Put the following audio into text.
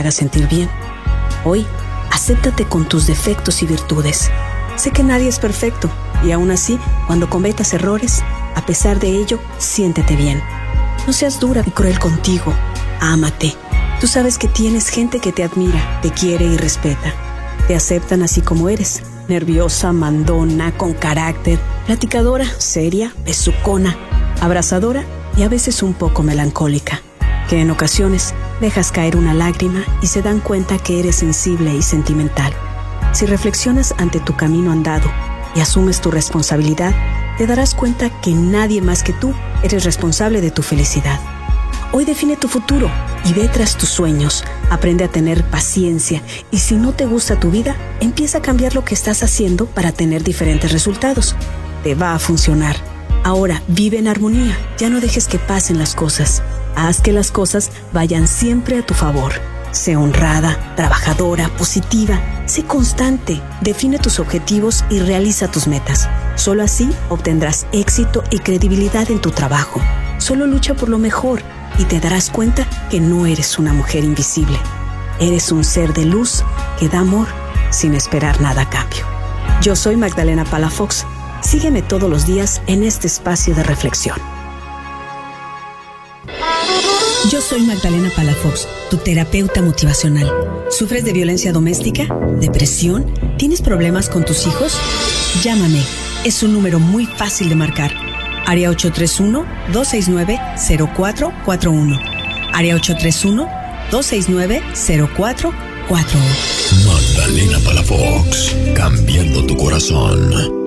haga sentir bien. Hoy, acéptate con tus defectos y virtudes. Sé que nadie es perfecto y aún así, cuando cometas errores, a pesar de ello, siéntete bien. No seas dura y cruel contigo. Ámate. Tú sabes que tienes gente que te admira, te quiere y respeta. Te aceptan así como eres. Nerviosa, mandona, con carácter, platicadora, seria, besucona, abrazadora y a veces un poco melancólica. Que en ocasiones dejas caer una lágrima y se dan cuenta que eres sensible y sentimental. Si reflexionas ante tu camino andado y asumes tu responsabilidad, te darás cuenta que nadie más que tú eres responsable de tu felicidad. Hoy define tu futuro y ve tras tus sueños. Aprende a tener paciencia y si no te gusta tu vida, empieza a cambiar lo que estás haciendo para tener diferentes resultados. Te va a funcionar. Ahora vive en armonía, ya no dejes que pasen las cosas. Haz que las cosas vayan siempre a tu favor. Sé honrada, trabajadora, positiva. Sé constante. Define tus objetivos y realiza tus metas. Solo así obtendrás éxito y credibilidad en tu trabajo. Solo lucha por lo mejor y te darás cuenta que no eres una mujer invisible. Eres un ser de luz que da amor sin esperar nada a cambio. Yo soy Magdalena Palafox. Sígueme todos los días en este espacio de reflexión. Yo soy Magdalena Palafox, tu terapeuta motivacional. ¿Sufres de violencia doméstica? ¿Depresión? ¿Tienes problemas con tus hijos? Llámame. Es un número muy fácil de marcar. Área 831-269-0441. Área 831-269-0441. Magdalena Palafox, cambiando tu corazón.